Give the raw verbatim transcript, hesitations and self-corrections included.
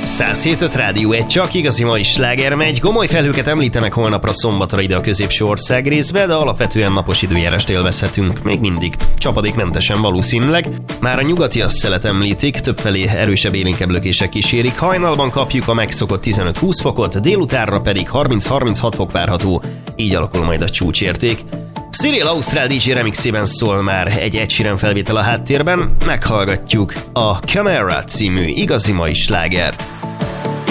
száz hét öt Rádió egy, csak igazi mai sláger megy. Gomoly felhőket említenek holnapra, szombatra ide a középső ország részbe, de alapvetően napos időjárást élvezhetünk. Még mindig. Csapadékmentesen valószínűleg. Már a nyugati asszelet említik, többfelé erősebb élénkebb lökések kísérik. Hajnalban kapjuk a megszokott tizenöt-húsz fokot, délutánra pedig harminc-harminchat fok várható. Így alakul majd a csúcsérték. Cyril Ausztrál dé dzsé remixében szól már egy Ed Sheeran felvétel a háttérben, meghallgatjuk a Camera című igazi mai slágert.